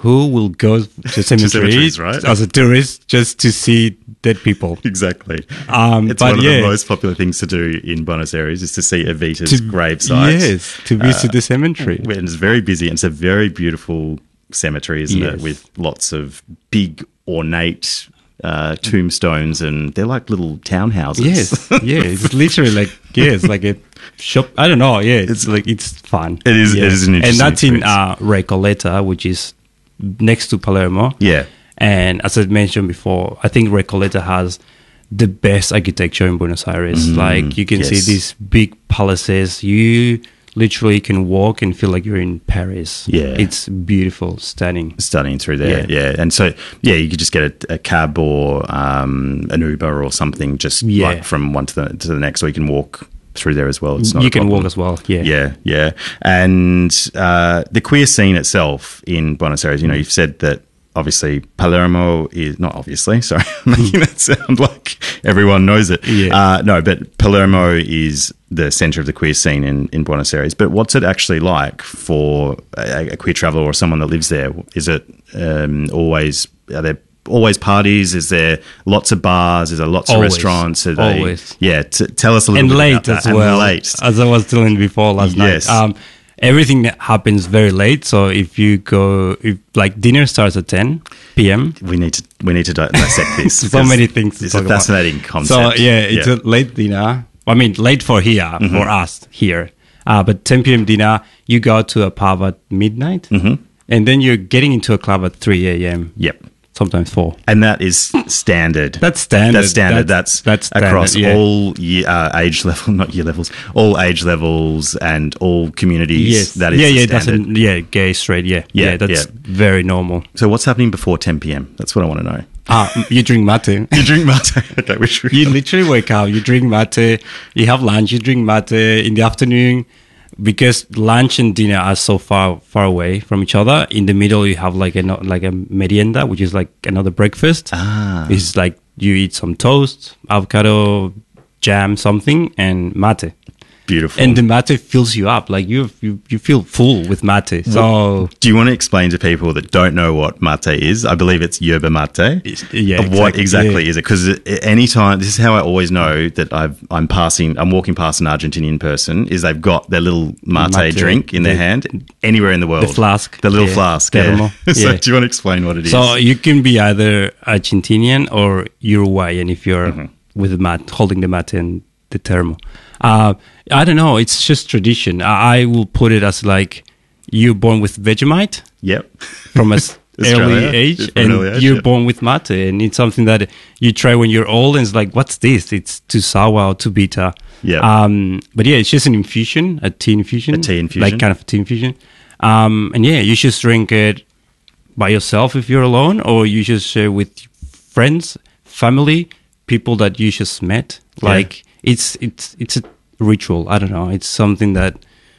who will go to cemeteries, cemeteries, right? as a tourist just to see dead people? Exactly. Um, it's but one of yeah, the most popular things to do in Buenos Aires is to see Evita's to- gravesite. Yes, to visit the cemetery. And it's very busy. And it's a very beautiful cemetery, isn't Yes. it? With lots of big, ornate uh, tombstones, and they're like little townhouses. Yes, yeah, it's literally like yeah, it's like a shop. I don't know. Yeah, it's, like it's fun. It is- Yeah. it is an and interesting that's in experience. uh, Recoleta, which is next to Palermo. Yeah. And as I mentioned before, I think Recoleta has the best architecture in Buenos Aires. Mm, like you can yes. see these big palaces. You literally can walk and feel like you're in Paris. Yeah. It's beautiful, stunning. Stunning through there, Yeah. yeah. And so, yeah, you could just get a, a cab or um, an Uber or something, just Yeah. like from one to the to the next, or you can walk through there as well. It's not You a can problem. walk as well, yeah. yeah, yeah. And uh, the queer scene itself in Buenos Aires, you know, you've said that obviously Palermo is not obviously. Sorry, I'm making that sound like everyone knows it. Yeah. Uh, no, but Palermo is the center of the queer scene in, in Buenos Aires. But what's it actually like for a, a queer traveler or someone that lives there? Is it um, always, are there always parties? Is there lots of bars? Is there lots Always. of restaurants? Are they, Always. Yeah, t- tell us a little And bit late about that. as And well. late. As I was telling before last Yes. night. Um, everything that happens very late. So if you go, if like dinner starts at ten p.m. We need to we need to di- dissect this. so because many things. to It's talk a about. fascinating concept. So yeah, it's a late dinner. I mean, late for here, Mm-hmm. for us here. Uh, but ten p.m. dinner, you go to a pub at midnight, Mm-hmm. and then you're getting into a club at three a.m. Yep. Sometimes four. And that is standard. That's standard. That's standard. That's, That's- that's across standard, yeah. all year, uh, age level, not year levels, all age levels and all communities. Yes. That is yeah, the yeah, standard. doesn't, yeah, gay, straight, yeah. Yeah, Yeah, that's yeah. very normal. So what's happening before ten p.m.? That's what I want to know. Ah, you drink mate. You drink mate. Okay, we should. You literally wake up, you drink mate, you have lunch, you drink mate in the afternoon. Because lunch and dinner are so far far away from each other. In the middle, you have like a like a merienda, which is like another breakfast. Ah. It's like you eat some toast, avocado, jam, something, and mate. Beautiful. And the mate fills you up. Like you you, you feel full with mate. So do you want to explain to people that don't know what mate is? I believe it's yerba mate. yeah, What exactly, exactly yeah. is it? Because any time, this is how I always know that I've, I'm passing, I'm walking past an Argentinian person, is they've got their little mate, Mate, drink in their the- hand anywhere in the world. the flask. The little Yeah, flask. termo, Yeah. so yeah. do you want to explain what it is? So you can be either Argentinian or Uruguayan if you're Mm-hmm. with the mat, holding the mat and the thermo. Uh, I don't know. It's just tradition. I, I will put it as like you're born with Vegemite. Yep. From a s- Australia, early age, from an and early age, you're yeah. born with mate, and it's something that you try when you're old, and it's like, what's this? It's too sour or too bitter. Yeah. Um, but yeah, it's just an infusion, a tea infusion, A tea infusion. like kind of a tea infusion. Um, and yeah, you just drink it by yourself if you're alone, or you just share with friends, family, people that you just met. Yeah. Like it's it's it's a ritual. I don't know. It's something that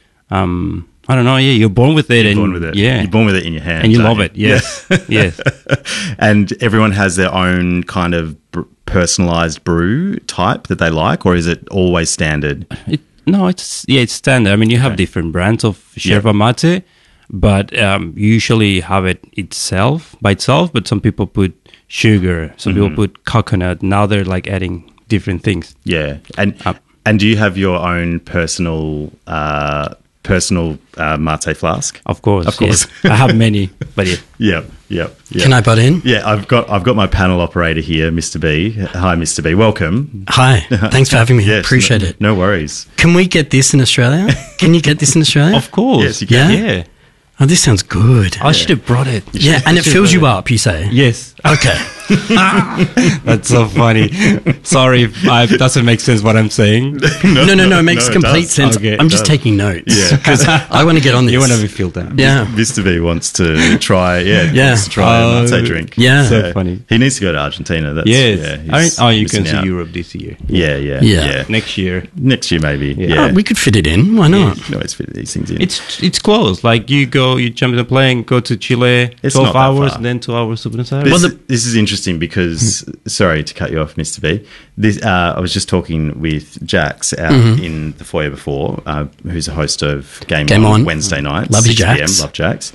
um I don't know. Yeah, you're born with it. You're and born with it. Yeah, You're born with it in your hand. and you don't love it. Yes, Yeah. yes. And everyone has their own kind of br- personalized brew type that they like, or is it always standard? It, no, it's yeah, it's standard. I mean, you have different brands of yerba mate, but um, you usually have it itself by itself. But some people put sugar, some Mhm. people put coconut. Now they're like adding different things. Yeah. And and do you have your own personal uh, personal uh, mate flask? Of course, Of course. yes. I have many, but yeah. Yep, yep, yep. Can I butt in? Yeah, I've got I've got my panel operator here, Mister B. Hi, Mister B. Welcome. Hi. Thanks for having me. Yes, Appreciate no, it. No worries. Can we get this in Australia? Can you get this in Australia? Of course. Yes, you can. Yeah? Yeah. Oh, this sounds good. I should have brought it. Yeah, and it fills you up, you say? Yes. Okay. That's so funny. Sorry if I, it doesn't make sense what I'm saying. No, no, no, it makes no, it complete does. sense. Okay, I'm it just does. taking notes. Yeah. Because I want to get on this. You want to be filled out. Yeah. Mister B wants to try, yeah, Yeah. wants to try a Oh, mate drink. yeah. So funny. He needs to go to Argentina. That's, Yes. yeah, I mean, he's oh, you missing can see out. Europe this year. Yeah, yeah, Yeah. yeah. Next year. Next year, maybe. Yeah. Oh, we could fit it in. Why not? You can always fit these things in. It's it's close. Like you go, you jump in a plane, go to Chile, It's twelve not that hours, far. and then two hours to Buenos This, Aires. Well, the- this is interesting interesting because, sorry to cut you off, Mister B. This, uh, I was just talking with Jax out Mhm. in the foyer before, uh, who's a host of Game, Game On, On. Wednesday nights. Love you, six p.m. Jax. Love Jax.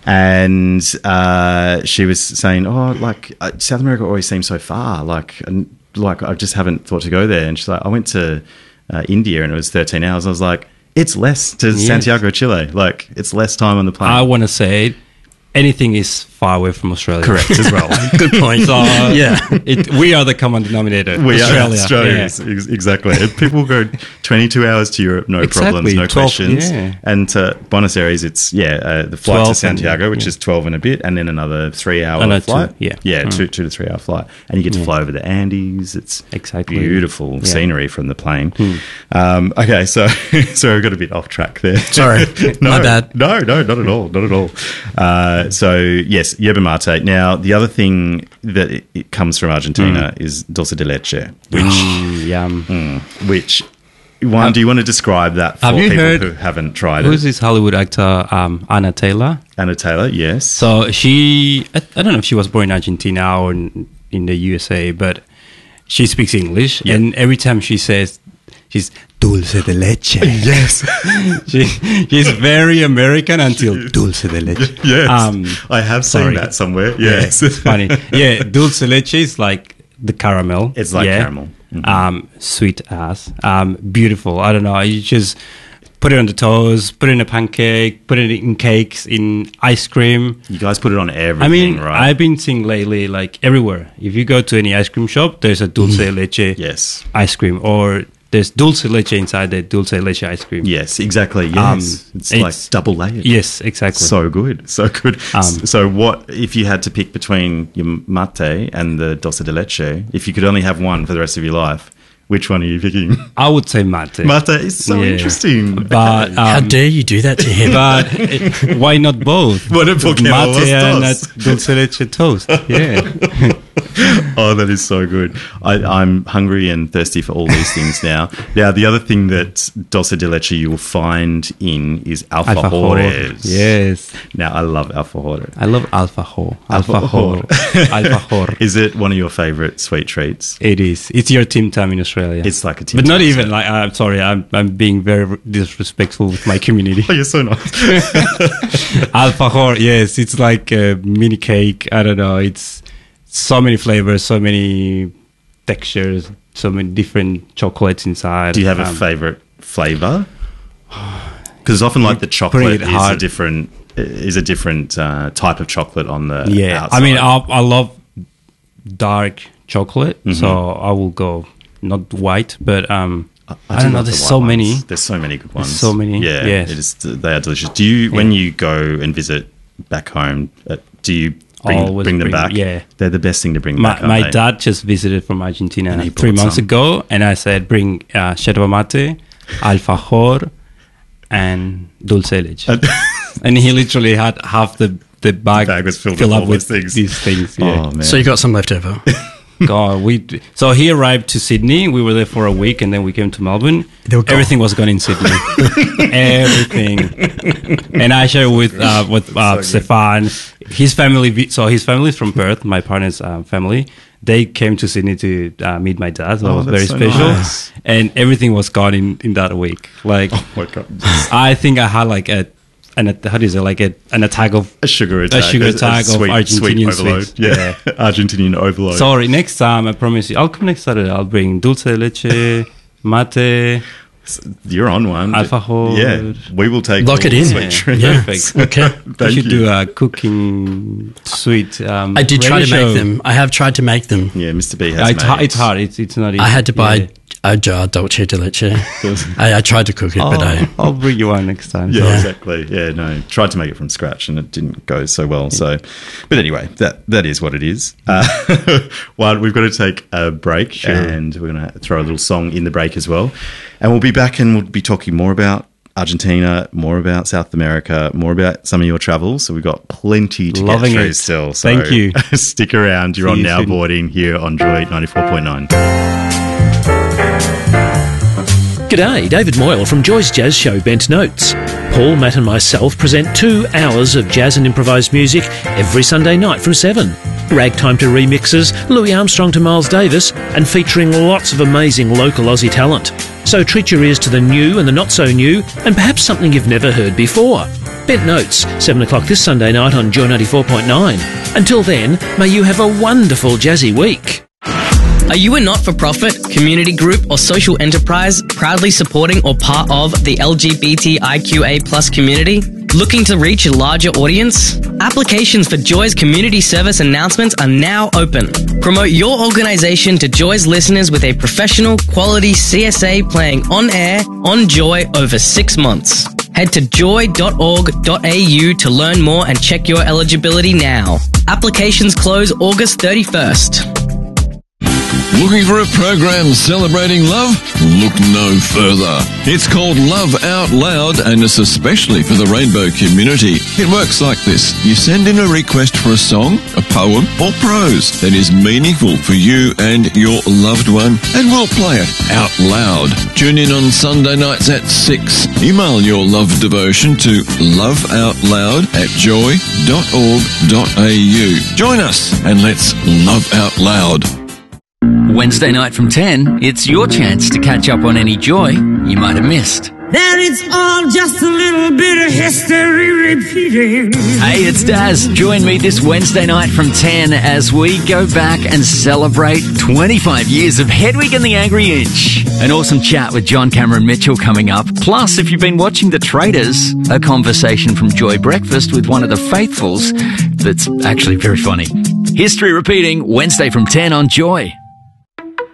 And uh, she was saying, oh, like, uh, South America always seems so far. Like, and, like I just haven't thought to go there. And she's like, I went to uh, India and it was thirteen hours. I was like, it's less to Yes. Santiago, Chile. Like, it's less time on the plane. I want to say anything is far away from Australia. Correct as well. Good point. So, Yeah. it, we are the common denominator. We Australia. are Australia, Yeah. ex- exactly. And people go twenty-two hours to Europe, no Exactly, problems, no twelve, questions. yeah. And to Buenos Aires, it's yeah, uh, the flight to twelve Santiago, and- which yeah. is twelve and a bit, and then another three-hour Another two, flight. yeah. yeah, Mm. two two to three-hour flight, and you get to Yeah. fly over the Andes. It's Exactly. beautiful Yeah. scenery from the plane. Hmm. Um, okay, so sorry, I got a bit off track there. Sorry. no, My bad. No, no, not at all, not at all. Uh, so yes, yerba mate. Now the other thing that it, it comes from Argentina is dulce de leche, which Mm, yum. Mm, which one? Have- do you want to describe that for have you people heard- who haven't tried Who's it? this Hollywood actor, um, Anna Taylor? Anna Taylor, yes. So she, I, I don't know if she was born in Argentina or in, in the U S A, but she speaks English, Yeah. and every time she says, she's dulce de leche. Yes. she, she's very American until dulce de leche. Yes, Um, I have seen sorry. that somewhere. Yeah, Yes, it's funny. Yeah, dulce leche is like the caramel. It's like yeah. caramel. Mhm. Um, sweet ass. Um, beautiful. I don't know. You just put it on the toast, put it in a pancake, put it in cakes, in ice cream. You guys put it on everything, I mean, right? I've been seeing lately, like everywhere. If you go to any ice cream shop, there's a dulce de leche yes. ice cream, or there's dulce de leche inside the dulce de leche ice cream. Yes, exactly. Yes, Um, it's, it's- like double layered. Yes, exactly. So good, so good. Um, so, what if you had to pick between your mate and the dulce de leche? If you could only have one for the rest of your life, which one are you picking? I would say mate. Mate is so Yeah. interesting. But Okay. um, How dare you do that to him? But it, why not both? Why not both? Mate Los and dos. a dulce de leche toast. Yeah. Oh, that is so good. I, I'm hungry and thirsty for all these things now. Now, the other thing that dulce de leche you will find in is alfajores. Yes. Now, I love alfajores. I love alfajor. Alfajor. Alfajor. Is it one of your favourite sweet treats? It is. It's your Tim Tam in Australia. It's like a Tim But not Tam, even so- like, I'm sorry, I'm, I'm being very disrespectful with my community. Oh, you're so nice. Alfajor, yes, it's like a mini cake. I don't know. It's so many flavors, so many textures, so many different chocolates inside. Do you have a Um, favourite flavour? Because often, like the Putting chocolate it is a hard. different is a different uh, type of chocolate on the Yeah, outside. I mean, I, I love dark chocolate, Mhm. so I will go not white, but um, I, do don't know. love the There's white so ones. many. There's so many good There's ones. so many, Yeah, yes. it is. They are delicious. Do you, when you go and visit back home, uh, do you bring, Always bring them bring- back? yeah. They're the best thing to bring My, back. aren't my they? dad just visited from Argentina And he three brought months some. ago, and I said, bring uh, yerba mate, alfajor, and dulce de leche. And he literally had half the, the bag, Bag was filled filled with up all with those things. these things. Yeah. Oh man! So you got some left over. God, we so he arrived to Sydney. We were there for a week, and then we came to Melbourne. They were gone. Everything was gone in Sydney. Everything. And I shared with uh, with uh, So Stefan, his family. vi- So his family's from Perth. My partner's uh, family. They came to Sydney to uh, meet my dad. So Oh, it was that's very so special. nice. And everything was gone in, in that week. Like Oh my god! I think I had like a. An, how do you say, like a, an attack of A sugar attack. a sugar attack of sweet, sweet Argentinian overload. sweets. Yeah, Argentinian overload. Sorry, next time I promise you, I'll come next Saturday. I'll bring dulce de leche, mate, You're on one. alfajor. Yeah, we will take Lock all it in. Sweet Yeah, treats. Yeah. perfect. Okay. We Thank should you. do a cooking sweet. Um, I did try to radio make show. them. I have tried to make them. Yeah, Mister B has Uh, it's, made. hard, it's hard. It's it's not easy. I had to buy Yeah. a jar dolce de leche. I, I tried to cook it, but I'll, I. I'll bring you one next time. Yeah, Yeah. exactly. Yeah, no, tried to make it from scratch and it didn't go so well. So, but anyway, that that is what it is. Uh, well, we've got to take a break, Sure. and we're going to throw a little song in the break as well, and we'll be back and we'll be talking more about Argentina, more about South America, more about some of your travels. So we've got plenty to Loving get through it. still. So Thank you. stick around. You're See on you Now soon. Boarding here on Joy ninety-four point nine. G'day, David Moyle from Joy's Jazz Show Bent Notes. Paul, Matt and myself present two hours of jazz and improvised music every Sunday night from seven. Ragtime to remixes, Louis Armstrong to Miles Davis, and featuring lots of amazing local Aussie talent. So treat your ears to the new and the not so new, and perhaps something you've never heard before. Bent Notes, seven o'clock this Sunday night on Joy ninety-four point nine. Until then, may you have a wonderful jazzy week. Are you a not-for-profit, community group or social enterprise proudly supporting or part of the L G B T I Q A plus community? Looking to reach a larger audience? Applications for Joy's community service announcements are now open. Promote your organisation to Joy's listeners with a professional, quality C S A playing on air, on Joy over six months. Head to joy dot org dot a u to learn more and check your eligibility now. Applications close August thirty-first. Looking for a program celebrating love? Look no further. It's called Love Out Loud and it's especially for the rainbow community. It works like this. You send in a request for a song, a poem or prose that is meaningful for you and your loved one and we'll play it out loud. Tune in on Sunday nights at six. Email your love devotion to loveoutloud at joy dot org dot a u. Join us and let's love out loud. Wednesday night from ten, it's your chance to catch up on any joy you might have missed. There it's all just a little bit of history repeating. Hey, it's Daz. Join me this Wednesday night from ten as we go back and celebrate twenty-five years of Hedwig and the Angry Inch. An awesome chat with John Cameron Mitchell coming up. Plus, if you've been watching The Traitors, a conversation from Joy Breakfast with one of the faithfuls that's actually very funny. History repeating Wednesday from ten on Joy.